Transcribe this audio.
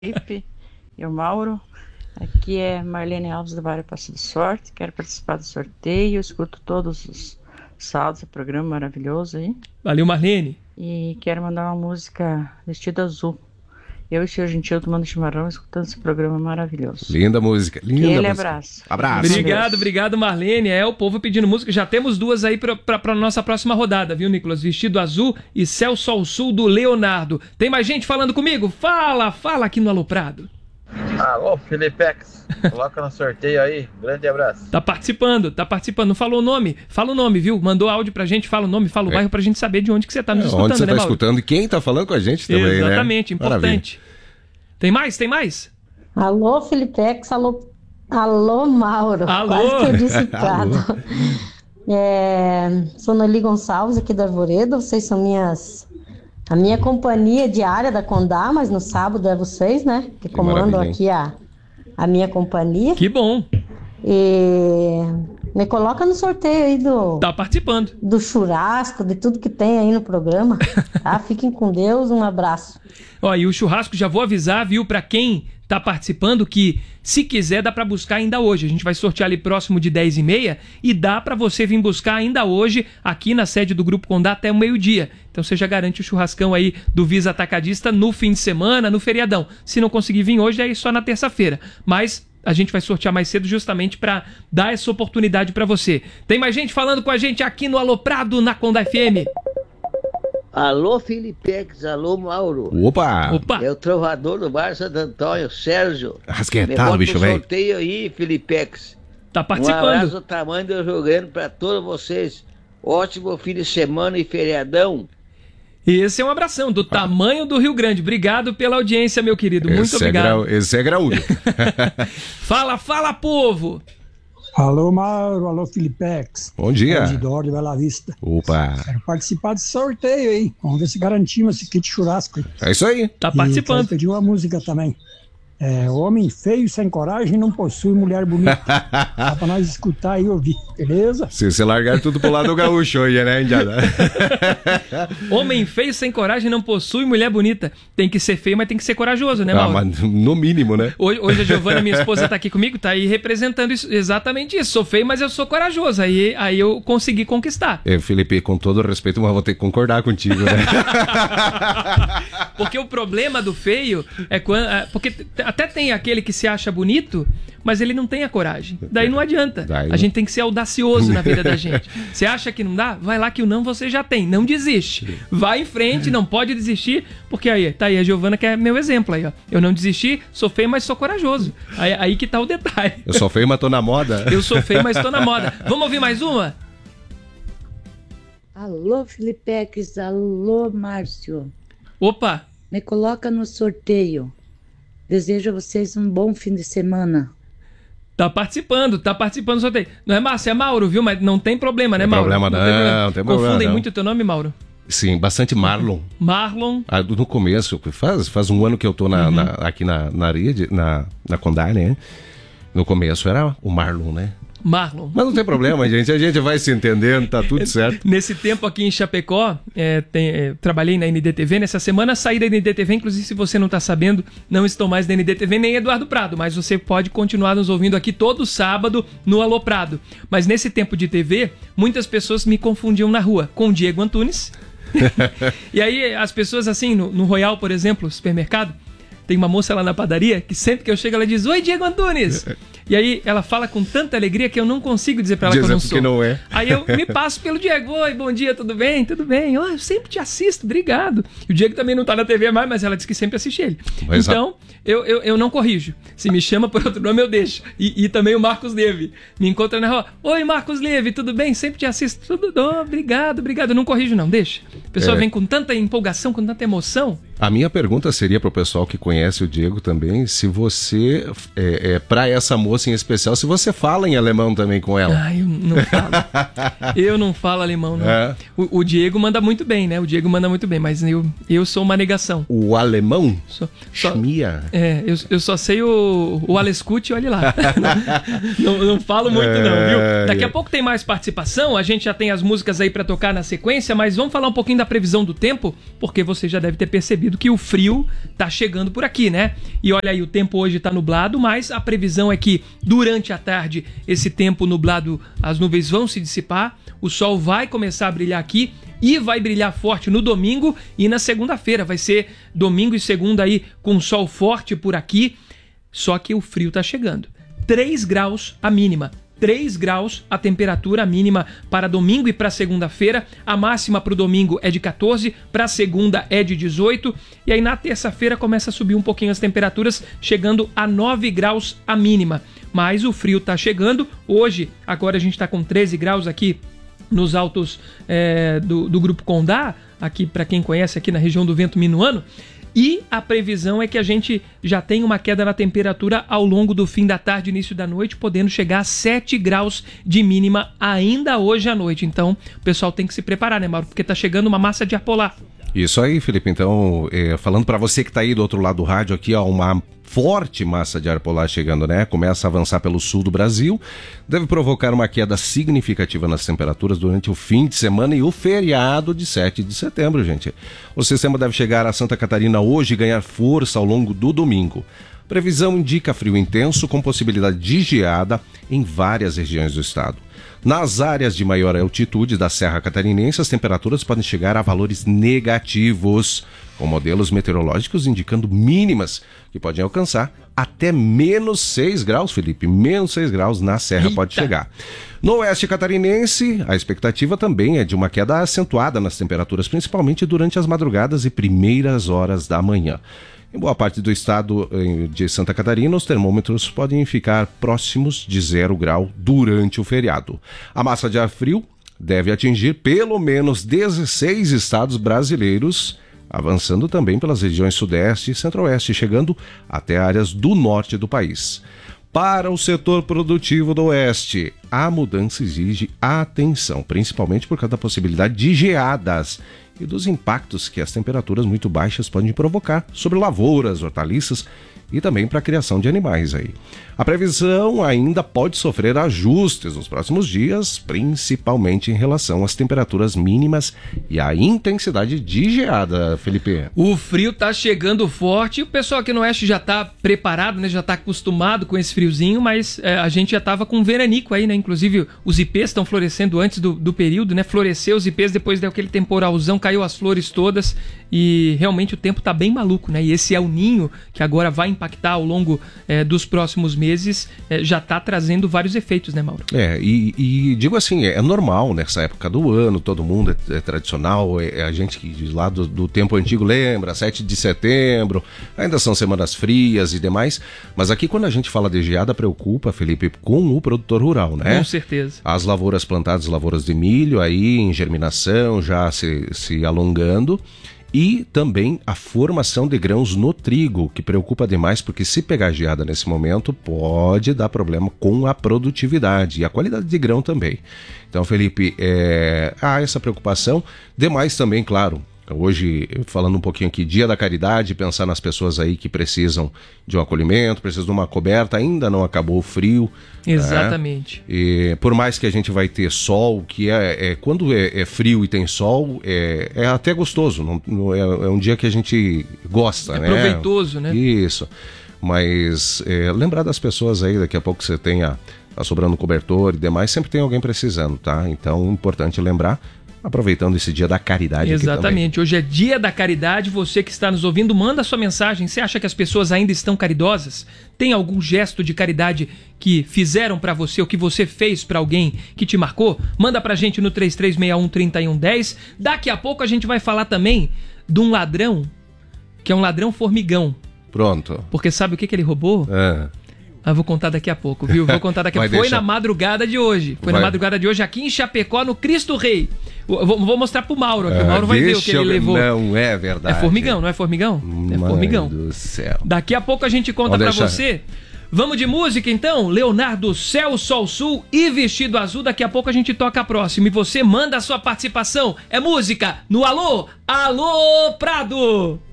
Felipe e o Mauro. Aqui é Marlene Alves do bairro Passo de Sorte. Quero participar do sorteio. Escuto todos os sábados, o programa maravilhoso aí. Valeu, Marlene. E quero mandar uma música Vestido Azul. Eu e o senhor Gentil tomando chimarrão, escutando esse programa maravilhoso. Linda música. Linda Aquele música. abraço. Abraço. Obrigado, Marlene. É o povo pedindo música. Já temos duas aí pra nossa próxima rodada, viu, Nicolas? Vestido Azul e Céu Sol Sul do Leonardo. Tem mais gente falando comigo? Fala aqui no Aloprado. Alô, Felipex. Coloca no sorteio aí. Grande abraço. Tá participando. Não falou o nome? Fala o nome, viu? Mandou áudio pra gente, fala o nome, fala o bairro pra gente saber de onde que você tá nos escutando, onde você né, tá Mauro? escutando e quem tá falando com a gente também, né? Exatamente, importante. Maravilha. Tem mais? Alô, Felipex, alô, Mauro. Alô. Quase que eu disse Prado. Sou Nelly Gonçalves, aqui do Arvoredo. Vocês são a minha companhia diária da Condá, mas no sábado é vocês, né? Que comandam aqui a minha companhia. Que bom. E me coloca no sorteio aí Tá participando. do churrasco, de tudo que tem aí no programa. Tá? Fiquem com Deus, um abraço. Ó, e o churrasco, já vou avisar, viu, pra quem tá participando, que se quiser dá pra buscar ainda hoje. A gente vai sortear ali próximo de 10h30 e dá pra você vir buscar ainda hoje aqui na sede do Grupo Condá até o meio-dia. Então você já garante o churrascão aí do Visa Atacadista no fim de semana, no feriadão. Se não conseguir vir hoje, aí só na terça-feira. Mas a gente vai sortear mais cedo justamente pra dar essa oportunidade pra você. Tem mais gente falando com a gente aqui no Aloprado, na Condá FM. Alô, Felipex, alô, Mauro. Opa! É o trovador do Bar Santo Antônio, Sérgio. Rasquetado, bicho, velho. Sorteio aí, Felipex. Tá participando. Um abraço do tamanho do Rio Grande pra todos vocês. Ótimo fim de semana e feriadão. Esse é um abração do tamanho do Rio Grande. Obrigado pela audiência, meu querido. Muito obrigado. Esse é graúdo. Fala, povo. Alô, Mauro. Alô, Felipex. Bom dia. Regidor de Bela Vista. Opa. Quero participar desse sorteio aí. Vamos ver se garantimos esse kit churrasco aí. É isso aí. Tá participando. Quero pedir uma música também. Homem feio sem coragem não possui mulher bonita. Dá pra nós escutar e ouvir, beleza? Se você largar tudo pro lado do gaúcho hoje, né, Indiana? Homem feio sem coragem não possui mulher bonita. Tem que ser feio, mas tem que ser corajoso, né, Mauro? Mas no mínimo, né? Hoje a Giovana, minha esposa, tá aqui comigo, tá aí representando exatamente isso. Sou feio, mas eu sou corajoso. Aí eu consegui conquistar. Felipe, com todo respeito, mas vou ter que concordar contigo, né? Porque o problema do feio é quando... Porque até tem aquele que se acha bonito, mas ele não tem a coragem. Daí não adianta. A gente tem que ser audacioso na vida da gente. Você acha que não dá? Vai lá que o não você já tem. Não desiste. Vai em frente, não pode desistir, porque aí, tá aí a Giovana que é meu exemplo aí, ó. Eu não desisti, sou feio, mas sou corajoso. Aí que tá o detalhe. Eu sou feio, mas tô na moda. Eu sou feio, mas tô na moda. Vamos ouvir mais uma? Alô, Felipex, alô, Márcio. Opa! Me coloca no sorteio. Desejo a vocês um bom fim de semana. Tá participando do sorteio. Não é Márcio, é Mauro, viu? Mas não tem problema, né, Mauro? Não tem problema. Confundem muito o teu nome, Mauro? Sim, bastante Marlon. Marlon. No começo, faz um ano que eu tô aqui na rede, na Condá, né? No começo era o Marlon, né? Marlon. Mas não tem problema, gente. A gente vai se entendendo, tá tudo certo. Nesse tempo aqui em Chapecó, trabalhei na NDTV. Nessa semana saí da NDTV. Inclusive, se você não tá sabendo, não estou mais na NDTV nem Eduardo Prado. Mas você pode continuar nos ouvindo aqui todo sábado no Alô Prado. Mas nesse tempo de TV, muitas pessoas me confundiam na rua com o Diego Antunes. E aí, as pessoas assim, no Royal, por exemplo, supermercado, tem uma moça lá na padaria que sempre que eu chego ela diz: "Oi, Diego Antunes!" E aí ela fala com tanta alegria que eu não consigo dizer pra ela que eu não sou. Não é. Aí eu me passo pelo Diego: "Oi, bom dia, tudo bem? Tudo bem? Eu sempre te assisto, obrigado." E o Diego também não tá na TV mais, mas ela diz que sempre assiste ele. Mas então, eu não corrijo. Se me chama por outro nome, eu deixo. E também o Marcos Leve. Me encontra na rua: "Oi, Marcos Leve, tudo bem? Sempre te assisto." "Tudo bom, obrigado." Eu não corrijo, não, deixa. A pessoa vem com tanta empolgação, com tanta emoção. A minha pergunta seria pro pessoal que conhece o Diego também, se você, pra essa moça em especial, se você fala em alemão também com ela. Eu não falo. Eu não falo alemão, não. O Diego manda muito bem, né? O Diego manda muito bem, mas eu sou uma negação. O alemão? Schmia. Eu só sei o Alescute, olha lá. não falo muito não, viu? Daqui a pouco tem mais participação, a gente já tem as músicas aí pra tocar na sequência, mas vamos falar um pouquinho da previsão do tempo, porque você já deve ter percebido percebido que o frio tá chegando por aqui, né? E olha aí, o tempo hoje tá nublado, mas a previsão é que durante a tarde esse tempo nublado, as nuvens vão se dissipar, o sol vai começar a brilhar aqui e vai brilhar forte no domingo e na segunda-feira. Vai ser domingo e segunda aí com sol forte por aqui, só que o frio tá chegando. 3 graus a mínima. 3 graus a temperatura mínima para domingo e para segunda-feira. A máxima para o domingo é de 14, para a segunda é de 18. E aí na terça-feira começa a subir um pouquinho as temperaturas, chegando a 9 graus a mínima. Mas o frio está chegando. Hoje, agora a gente está com 13 graus aqui nos altos do Grupo Condá, aqui para quem conhece, aqui na região do Vento Minuano. E a previsão é que a gente já tem uma queda na temperatura ao longo do fim da tarde, início da noite, podendo chegar a 7 graus de mínima ainda hoje à noite. Então, o pessoal tem que se preparar, né, Mauro? Porque tá chegando uma massa de ar polar. Isso aí, Felipe. Então, falando para você que tá aí do outro lado do rádio aqui, ó, uma forte massa de ar polar chegando, né? Começa a avançar pelo sul do Brasil, deve provocar uma queda significativa nas temperaturas durante o fim de semana e o feriado de 7 de setembro, gente. O sistema deve chegar a Santa Catarina hoje e ganhar força ao longo do domingo. Previsão indica frio intenso com possibilidade de geada em várias regiões do estado. Nas áreas de maior altitude da Serra Catarinense, as temperaturas podem chegar a valores negativos, com modelos meteorológicos indicando mínimas que podem alcançar até menos 6 graus, Felipe. Menos 6 graus na Serra. Eita. Pode chegar. No oeste catarinense, a expectativa também é de uma queda acentuada nas temperaturas, principalmente durante as madrugadas e primeiras horas da manhã. Em boa parte do estado de Santa Catarina, os termômetros podem ficar próximos de 0 grau durante o feriado. A massa de ar frio deve atingir pelo menos 16 estados brasileiros, avançando também pelas regiões sudeste e centro-oeste, chegando até áreas do norte do país. Para o setor produtivo do oeste, a mudança exige atenção, principalmente por causa da possibilidade de geadas e dos impactos que as temperaturas muito baixas podem provocar sobre lavouras, hortaliças e também para a criação de animais aí. A previsão ainda pode sofrer ajustes nos próximos dias, principalmente em relação às temperaturas mínimas e à intensidade de geada, Felipe. O frio tá chegando forte e o pessoal aqui no oeste já tá preparado, né? Já tá acostumado com esse friozinho, mas a gente já tava com veranico aí, né? Inclusive os ipês estão florescendo antes do período, né? Floresceu os ipês, depois daquele temporalzão, caiu as flores todas e realmente o tempo tá bem maluco, né? E esse El Ninho, que agora vai impactar ao longo dos próximos meses, já tá trazendo vários efeitos, né, Mauro? E digo assim, é normal nessa época do ano, todo mundo é tradicional, a gente que lá do tempo antigo lembra, 7 de setembro, ainda são semanas frias e demais, mas aqui quando a gente fala de geada, preocupa, Felipe, com o produtor rural, né? Com certeza. As lavouras plantadas, lavouras de milho aí em germinação, já se alongando. E também a formação de grãos no trigo, que preocupa demais, porque se pegar geada nesse momento, pode dar problema com a produtividade e a qualidade de grão também. Então, Felipe, há essa preocupação. Demais também, claro, hoje, falando um pouquinho aqui, Dia da Caridade, pensar nas pessoas aí que precisam de um acolhimento, precisam de uma coberta, ainda não acabou o frio. Exatamente. E por mais que a gente vai ter sol, que quando é frio e tem sol, é até gostoso, é um dia que a gente gosta, né? É proveitoso, né? Isso. Mas lembrar das pessoas aí, daqui a pouco você tenha tá sobrando cobertor e demais, sempre tem alguém precisando, tá? Então, é importante lembrar, aproveitando esse Dia da Caridade. Exatamente, hoje é Dia da Caridade. Você que está nos ouvindo, manda sua mensagem. Você acha que as pessoas ainda estão caridosas? Tem algum gesto de caridade que fizeram para você ou que você fez para alguém que te marcou? Manda pra gente no 3361-3110. Daqui a pouco a gente vai falar também de um ladrão, que é um ladrão formigão. Pronto. Porque sabe o que ele roubou? Vou contar daqui a pouco, viu? Vou contar daqui a pouco. Foi na madrugada de hoje. Na madrugada de hoje aqui em Chapecó, no Cristo Rei. Vou mostrar pro Mauro aqui. O Mauro vai ver o que ele levou. Não é verdade. É formigão, não é formigão? É formigão. Meu Deus do céu. Daqui a pouco a gente conta pra você. Vamos de música então? Leonardo, Céu, Sol, Sul e Vestido Azul. Daqui a pouco a gente toca a próxima. E você manda a sua participação. É música no Alô, Alô Prado.